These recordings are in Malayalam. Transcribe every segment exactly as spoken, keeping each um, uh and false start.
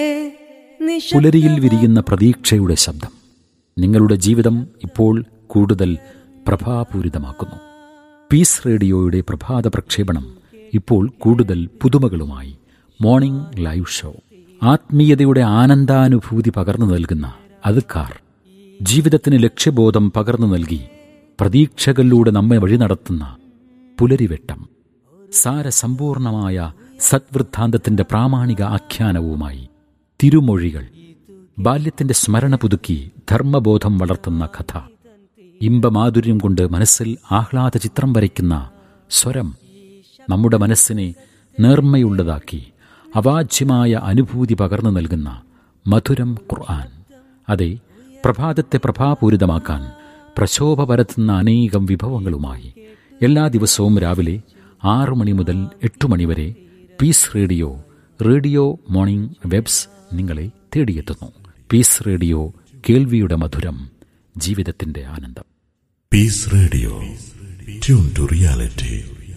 പുലരിയിൽ വിരിയുന്ന പ്രതീക്ഷയുടെ ശബ്ദം നിങ്ങളുടെ ജീവിതം ഇപ്പോൾ കൂടുതൽ പ്രഭാപൂരിതമാക്കുന്നു. പീസ് റേഡിയോയുടെ പ്രഭാത പ്രക്ഷേപണം ഇപ്പോൾ കൂടുതൽ പുതുമകളുമായി. മോർണിംഗ് ലൈവ് ഷോ, ആത്മീയതയുടെ ആനന്ദാനുഭൂതി പകർന്നു നൽകുന്ന അദ്കാർ, ജീവിതത്തിന് ലക്ഷ്യബോധം പകർന്നു നൽകി പ്രതീക്ഷകളിലൂടെ നമ്മെ വഴി നടത്തുന്ന പുലരിവെട്ടം, സാരസമ്പൂർണമായ സദ്വൃത്താന്തത്തിന്റെ പ്രാമാണിക ആഖ്യാനവുമായി തിരുമൊഴികൾ, ബാല്യത്തിന്റെ സ്മരണ പുതുക്കി ധർമ്മബോധം വളർത്തുന്ന കഥ, ഇമ്പമാധുര്യം കൊണ്ട് മനസ്സിൽ ആഹ്ലാദ ചിത്രം വരയ്ക്കുന്ന സ്വരം, നമ്മുടെ മനസ്സിനെ നേർമ്മയുള്ളതാക്കി അവാച്യമായ അനുഭൂതി പകർന്നു നൽകുന്ന മധുരം ഖുർആൻ. അതെ, പ്രഭാതത്തെ പ്രഭാപൂരിതമാക്കാൻ പ്രശോഭ പരത്തുന്ന അനേകം വിഭവങ്ങളുമായി എല്ലാ ദിവസവും രാവിലെ ആറു മണി മുതൽ എട്ടു മണിവരെ piece radio radio morning webs നിങ്ങളെ തേടിയെത്തുന്നു. പീസ് റേഡിയോ, കേൾവിയുടെ മധുരം, ജീവിതത്തിന്റെ ആനന്ദം. Piece radio, tune to reality.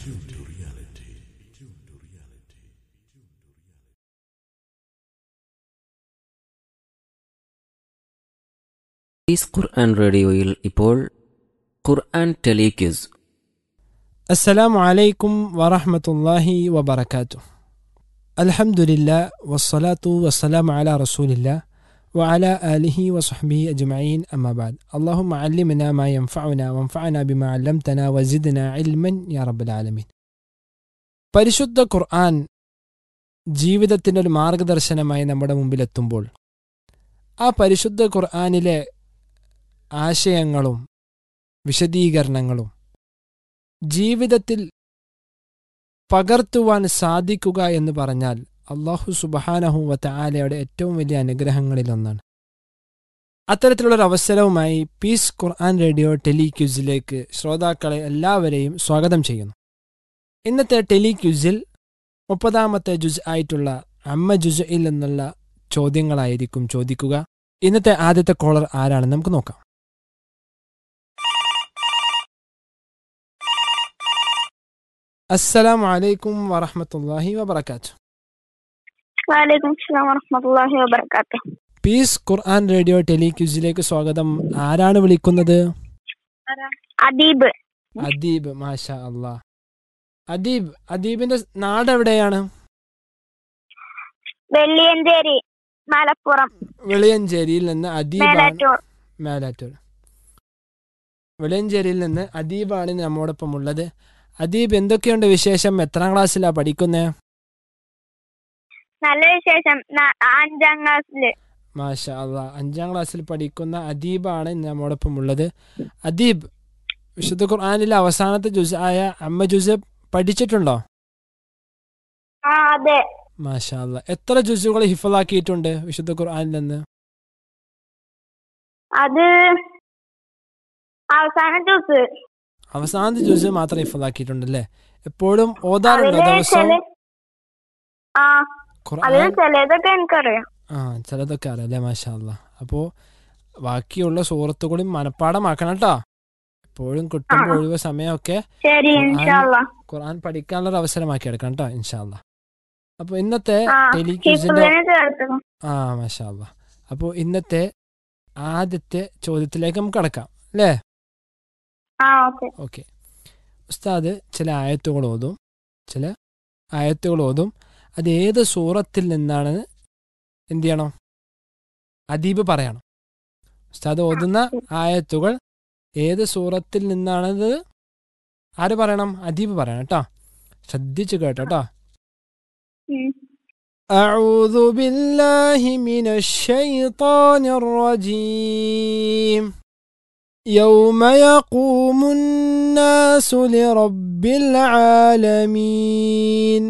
Piece ഖുർആൻ റേഡിയോയിൽ ഇപ്പോൾ ഖുർആൻ ടെലിക്വിസ്. അസ്സലാമു അലൈക്കും വറഹ്മത്തുള്ളാഹി വബറകാതുഹു. അൽഹംദുലില്ലാഹ് വസ്സലാത്തു വസ്സലാമു അലാ റസൂലില്ലാഹ് വഅലാ ആലിഹി വസ്വഹ്ബിഹി അജ്മഈൻ, അമ്മാ ബഅദ്. അല്ലാഹുമ്മ അല്ലിംനാ മാ യൻഫഉനാ വൻഫഅനാ ബിമാ അല്ലംതനാ വസിദ്നാ ഇൽമൻ യാ റബ്ബൽ ആലമീൻ. പരിശുദ്ധ ഖുർആൻ ജീവിതത്തിൻ്റെ ഒരു മാർഗദർശനമായി നമ്മുടെ മുമ്പിലെത്തുമ്പോൾ ആ പരിശുദ്ധ ഖുർആനിലെ ആശയങ്ങളും വിശദീകരണങ്ങളും ജീവിതത്തിൽ പകർത്തുവാൻ സാധിക്കുക എന്ന് പറഞ്ഞാൽ അല്ലാഹു സുബ്ഹാനഹു വ തആലയുടെ ഏറ്റവും വലിയ അനുഗ്രഹങ്ങളിലൊന്നാണ്. അത്തരത്തിലുള്ളൊരു അവസരവുമായി പീസ് ഖുർആൻ റേഡിയോ ടെലിക്യൂസിലേക്ക് ശ്രോതാക്കളെ എല്ലാവരെയും സ്വാഗതം ചെയ്യുന്നു. ഇന്നത്തെ ടെലിക്യൂസിൽ മുപ്പതാമത്തെ ജുസ് ആയിട്ടുള്ള അമ്മ ജുസ്ഇൽ നിന്നുള്ള ചോദ്യങ്ങളായിരിക്കും ചോദിക്കുക. ഇന്നത്തെ ആദ്യത്തെ കോളർ ആരാണെന്ന് നമുക്ക് നോക്കാം. അസ്സലാമു അലൈക്കും വറഹ്മത്തുള്ളാഹി വബറകാതുഹു. വഅലൈക്കും അസ്സലാം വറഹ്മത്തുള്ളാഹി വബറകാതുഹു. പീസ് ഖുർആൻ റേഡിയോ ടെലിക്യൂസിലേക്ക് സ്വാഗതം. ആരാണ് വിളിക്കുന്നത്? അദീബ്. അദീബ്, മാഷാ അല്ലാഹ്. അദീബ്, അദീബിന്റെ നാട് എവിടെയാണ്? വെള്ളിയഞ്ചേരി, മലപ്പുറം. വെളിയഞ്ചേരിയിൽ നിന്ന് അദീബാണ്. മേലാറ്റൂർ. മേലാറ്റൂർ. വെളിയഞ്ചേരിയിൽ നിന്ന് അദീബാണ് നമ്മോടൊപ്പം ഉള്ളത്. അദീബ്, എന്തൊക്കെയുണ്ട് വിശേഷം? എത്രാം ക്ലാസ്സിലാ പഠിക്കുന്നത്? നല്ല വിശേഷം, അഞ്ചാം ക്ലാസ്സില്. മാഷാ അല്ലാഹ്, അഞ്ചാം ക്ലാസ്സിൽ പഠിക്കുന്ന അദീബാണ് നമ്മോടൊപ്പം ഉള്ളത്. അദീബ്, വിശുദ്ധ ഖുർആനിലെ അവസാനത്തെ ജുസ് ആയ അമ്മ ജുസ് പഠിച്ചിട്ടുണ്ടോ? ആ, അതെ. മാഷാ അല്ലാഹ്. എത്ര ജുസുകൾ ഹിഫ്ളാക്കിയിട്ടുണ്ട് വിശുദ്ധ ഖുർആനിൽ നിന്ന്? അത് അവസാന ജുസ്. അവസാനത്തെ ജുസ് മാത്രം ഹിഫ്ളാക്കിയിട്ടുണ്ടല്ലേ? എപ്പോഴും ഓതാറുണ്ടോ ദിവസം? ആ, ഖുർആൻ ചിലതൊക്കെ എനിക്കറിയാം. ആ, ചിലതൊക്കെ അറിയാം. മാഷാ അല്ലാഹ്. അപ്പോ ബാക്കിയുള്ള സൂറത്തുകളും മനപ്പാടമാക്കണം കേട്ടോ. എപ്പോഴും കിട്ടുമ്പോൾ ഒഴിവ് സമയമൊക്കെ ഖുർആൻ പഠിക്കാനുള്ള അവസരമാക്കി എടുക്കണം കേട്ടോ, ഇൻഷാ അല്ലാഹ്. അപ്പോൾ ഇന്നത്തെ ടെലിക്യൂസിന്റെ ആ മാഷാ അല്ലാഹ്. അപ്പോൾ ഇന്നത്തെ ആദ്യത്തെ ചോദ്യത്തിലേക്ക് നമുക്ക് കടക്കാം അല്ലേ? ഓക്കെ. ഉസ്താദ് ചില ആയത്തുകൾ ഓതും, ചില ആയത്തുകൾ ഓതും. അത് ഏത് സൂറത്തിൽ നിന്നാണെന്ന് എന്ത് ചെയ്യണം? അദീബ് പറയണം. ഉസ്താദ് ഓതുന്ന ആയത്തുകൾ ഏത് സൂറത്തിൽ നിന്നാണത് ആര് പറയണം? അദീബ് പറയണം കേട്ടോ. ശ്രദ്ധിച്ചു കേട്ടോ കേട്ടോ. أعوذ بالله من الشيطان الرجيم. يوم يقوم الناس لرب العالمين.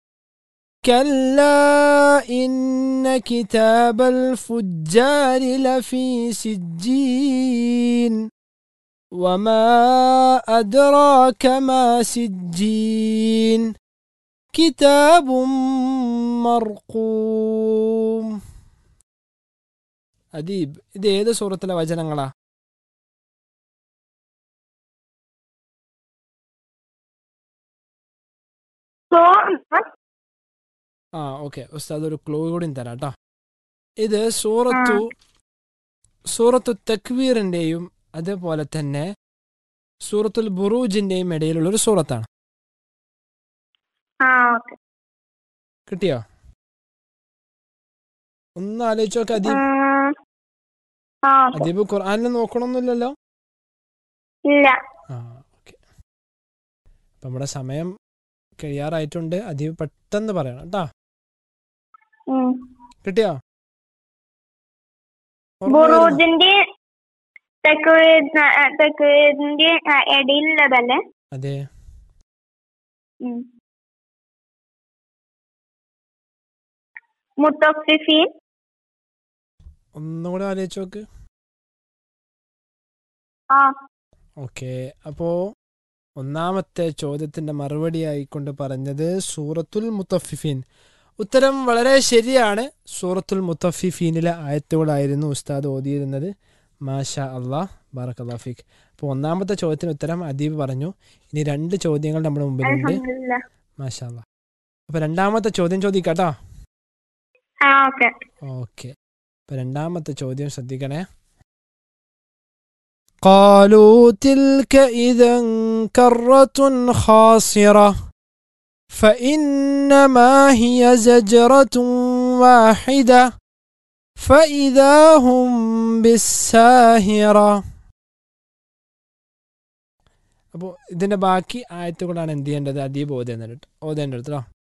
كلا إن كتاب الفجار لفي سجين. وما أدراك ما سجين. كتاب مرقوم. അദീബ്, ഇത് ഏത് സൂറത്തിലെ വചനങ്ങളാ? ആ ഓക്കെ, ഉസ്താദ് ഒരു ക്ലൂ കൂടി തരാം കേട്ടോ. ഇത് സൂറത്തു സൂറത്തു തക്വീറിന്റെയും അതുപോലെ തന്നെ സൂറത്തുൽ ബുറൂജിന്റെയും ഇടയിലുള്ള ഒരു സൂറത്താണ്. ആ ഓക്കെ. കിട്ടിയോ? ഒന്ന് ആലോചിച്ച് നോക്ക്. അദീബ് ആ ഓക്കെ. അദീബ് ഖുർആനിൽ നോക്കണമെന്നില്ലല്ലോ. ഇല്ല. ആ ഓക്കെ. അപ്പം നമ്മുടെ സമയം കഴിയാറായിട്ടുണ്ട്. അദീബ് പെട്ടെന്ന് പറയണം കേട്ടാ. ഉം. കിട്ടിയോ? ഓർമ്മ വരുന്നോ? ബുറൂജിന്റെ തെക്കുവേദിന്റെ ഇടയിലുള്ളതല്ലേ? അതെ. ഉം. മുത്തഫിഫീൻ. ഒന്നുകൂടെ ആലോചിച്ച് നോക്ക്. ആ ഓക്കെ. അപ്പോ ഒന്നാമത്തെ ചോദ്യത്തിന്റെ മറുപടി ആയിക്കൊണ്ട് പറഞ്ഞത് സൂറത്തുൽ മുത്തഫിഫീൻ. ഉത്തരം വളരെ ശരിയാണ്. സൂറത്തുൽ മുത്തഫിഫീനിലെ ആയത്തുകളായിരുന്നു ഉസ്താദ് ഓതിയിരുന്നത്. മാഷാ അള്ളാഹ്, ബാറക്കല്ലാഹു ഫീക്ക്. അപ്പോൾ ഒന്നാമത്തെ ചോദ്യത്തിന് ഉത്തരം അദീബ് പറഞ്ഞു. ഇനി രണ്ട് ചോദ്യങ്ങൾ നമ്മുടെ മുമ്പിലുണ്ട്. അൽഹംദുലില്ലാ. മാഷാ അള്ളാഹ്. അപ്പോൾ രണ്ടാമത്തെ ചോദ്യം ചോദിക്കാട്ടോ. ആ ഓക്കെ. ഓക്കെ. അപ്പോൾ രണ്ടാമത്തെ ചോദ്യം ശ്രദ്ധിക്കണേ. قالوا تلك إذا كرة خاسرة فإنما هي زجرة واحدة فإذا هم بالساهرة. അപ്പോൾ ഇതിൻ്റെ ബാക്കി ആയത്തുകളാണ് എന്ത് ചെയ്യേണ്ടത്? അദീബ് ഓതേണ്ടത് ഓതേണ്ടത് കേട്ടോ.